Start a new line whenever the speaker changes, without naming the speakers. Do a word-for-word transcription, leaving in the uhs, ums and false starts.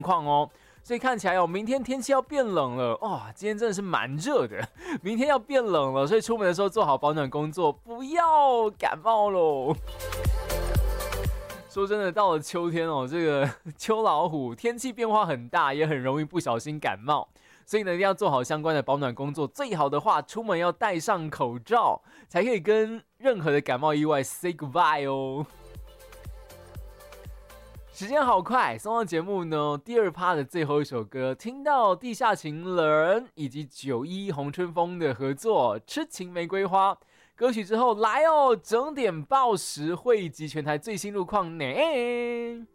况哦。所以看起来哦，明天天气要变冷了哇！今天真的是蛮热的，明天要变冷了，所以出门的时候做好保暖工作，不要感冒喽。说真的，到了秋天哦，这个秋老虎天气变化很大，也很容易不小心感冒，所以呢，一定要做好相关的保暖工作。最好的话，出门要戴上口罩，才可以跟任何的感冒意外 say goodbye 哦。时间好快，送到节目呢第二趴的最后一首歌，听到地下情人以及九一红春风的合作《痴情玫瑰花》歌曲之后，来哦，整点报时汇集全台最新路况呢。